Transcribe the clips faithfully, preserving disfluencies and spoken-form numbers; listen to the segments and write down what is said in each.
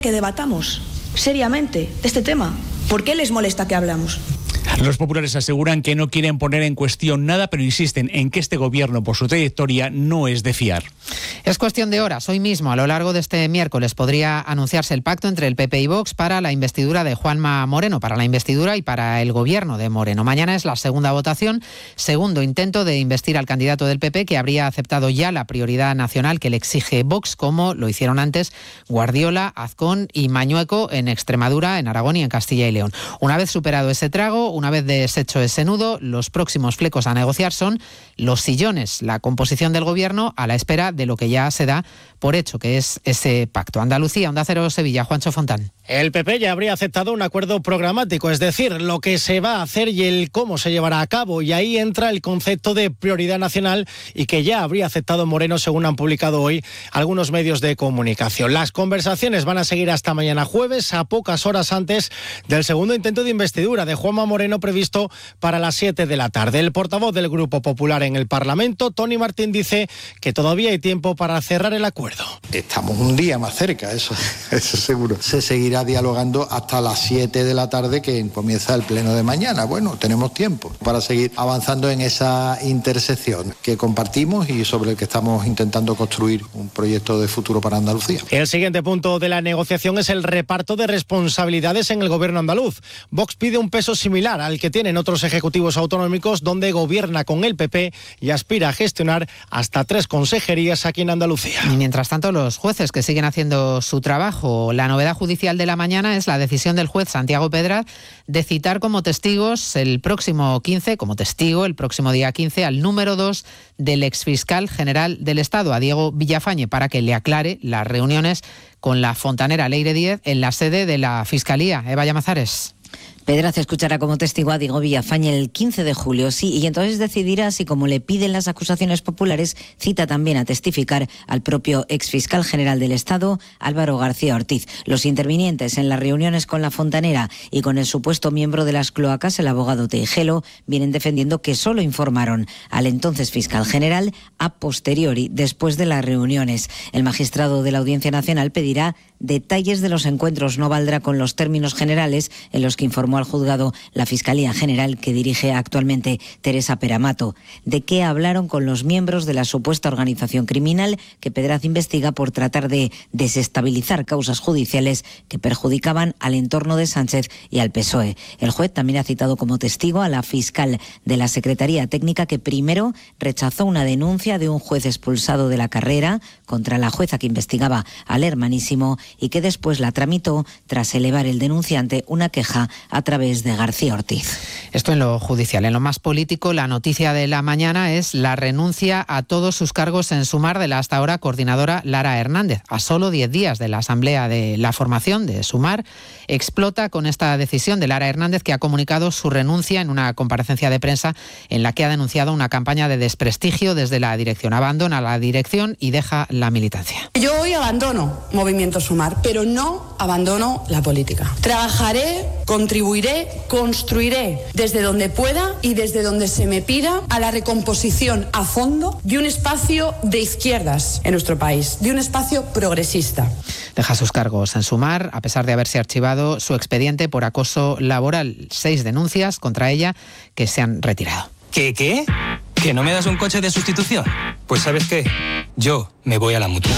que debatamos seriamente de este tema. ¿Por qué les molesta que hablamos? Los populares aseguran que no quieren poner en cuestión nada, pero insisten en que este gobierno, por su trayectoria, no es de fiar. Es cuestión de horas. Hoy mismo, a lo largo de este miércoles, podría anunciarse el pacto entre el P P y Vox para la investidura de Juanma Moreno, para la investidura y para el gobierno de Moreno. Mañana es la segunda votación, segundo intento de investir al candidato del P P, que habría aceptado ya la prioridad nacional que le exige Vox, como lo hicieron antes Guardiola, Azcón y Mañueco en Extremadura, en Aragón y en Castilla y León. Una vez superado ese trago, una vez deshecho ese nudo, los próximos flecos a negociar son los sillones, la composición del gobierno a la espera de lo que ya se da por hecho, que es ese pacto. Andalucía, Onda Cero, Sevilla, Juancho Fontán. El P P ya habría aceptado un acuerdo programático, es decir, lo que se va a hacer y el cómo se llevará a cabo, y ahí entra el concepto de prioridad nacional y que ya habría aceptado Moreno, según han publicado hoy algunos medios de comunicación. Las conversaciones van a seguir hasta mañana jueves, a pocas horas antes del segundo intento de investidura de Juanma Moreno previsto para las siete de la tarde. El portavoz del Grupo Popular en el Parlamento, Toni Martín, dice que todavía hay tiempo para cerrar el acuerdo. Estamos un día más cerca, eso, eso seguro. Se seguirá dialogando hasta las siete de la tarde, que comienza el pleno de mañana. Bueno, tenemos tiempo para seguir avanzando en esa intersección que compartimos y sobre el que estamos intentando construir un proyecto de futuro para Andalucía. El siguiente punto de la negociación es el reparto de responsabilidades en el gobierno andaluz. Vox pide un peso similar al que tienen otros ejecutivos autonómicos, donde gobierna con el P P y aspira a gestionar hasta tres consejerías aquí en Andalucía. Y mientras tanto, los jueces que siguen haciendo su trabajo. La novedad judicial de la mañana es la decisión del juez Santiago Pedraz de citar como testigos el próximo quince, como testigo el próximo día quince, al número dos del exfiscal general del Estado, a Diego Villafañe, para que le aclare las reuniones con la fontanera Leire Díez en la sede de la Fiscalía. Eva Llamazares. Pedraz escuchará como testigo a Diego Villafañe el quince de julio, sí, y entonces decidirá si, como le piden las acusaciones populares, cita también a testificar al propio exfiscal general del Estado, Álvaro García Ortiz. Los intervinientes en las reuniones con la fontanera y con el supuesto miembro de las cloacas, el abogado Teijelo, vienen defendiendo que solo informaron al entonces fiscal general a posteriori, después de las reuniones. El magistrado de la Audiencia Nacional pedirá detalles de los encuentros, no valdrá con los términos generales en los que informó al juzgado la Fiscalía General que dirige actualmente Teresa Peramato. ¿De qué hablaron con los miembros de la supuesta organización criminal que Pedraz investiga por tratar de desestabilizar causas judiciales que perjudicaban al entorno de Sánchez y al P S O E? El juez también ha citado como testigo a la fiscal de la Secretaría Técnica, que primero rechazó una denuncia de un juez expulsado de la carrera contra la jueza que investigaba al hermanísimo y que después la tramitó tras elevar el denunciante una queja a través de García Ortiz. Esto en lo judicial. En lo más político, la noticia de la mañana es la renuncia a todos sus cargos en Sumar de la hasta ahora coordinadora Lara Hernández. A solo diez días de la asamblea de la formación de Sumar, explota con esta decisión de Lara Hernández, que ha comunicado su renuncia en una comparecencia de prensa en la que ha denunciado una campaña de desprestigio desde la dirección. Abandona la dirección y deja la militancia. Yo hoy abandono Movimiento Sumar, pero no abandono la política. Trabajaré, contribuiré, construiré desde donde pueda y desde donde se me pida a la recomposición a fondo de un espacio de izquierdas en nuestro país, de un espacio progresista. Deja sus cargos en Sumar, a pesar de haberse archivado su expediente por acoso laboral. Seis denuncias contra ella que se han retirado. ¿Qué, qué? ¿Que no me das un coche de sustitución? Pues ¿sabes qué? Yo me voy a la Mutua.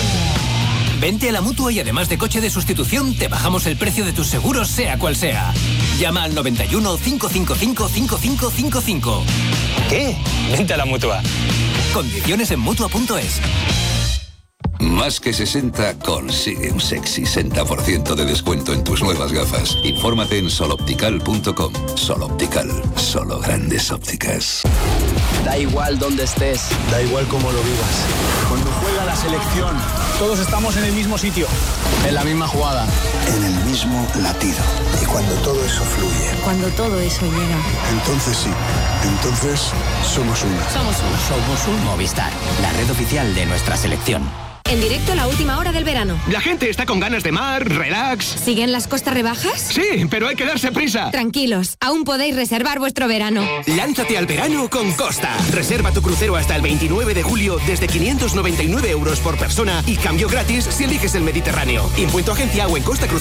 Vente a la Mutua y además de coche de sustitución, te bajamos el precio de tus seguros, sea cual sea. Llama al noventa y uno, cinco cinco cinco, cinco cinco cinco cinco. ¿Qué? Vente a la Mutua. Condiciones en Mutua punto es. Más que sesenta consigue un sexy sesenta por ciento de descuento en tus nuevas gafas. Infórmate en soloptical punto com. Soloptical, solo grandes ópticas. Da igual dónde estés, da igual cómo lo vivas. Cuando juega la selección, todos estamos en el mismo sitio, en la misma jugada, en el mismo latido. Y cuando todo eso fluye, cuando todo eso llega, entonces sí, entonces somos una. Somos uno. Somos un Movistar, la red oficial de nuestra selección. En directo, la última hora del verano. La gente está con ganas de mar, relax. ¿Siguen las costas rebajas? Sí, pero hay que darse prisa. Tranquilos, aún podéis reservar vuestro verano. Lánzate al verano con Costa. Reserva tu crucero hasta el veintinueve de julio desde quinientos noventa y nueve euros por persona y cambio gratis si eliges el Mediterráneo. Impuesto agencia o en Costa Cruceros.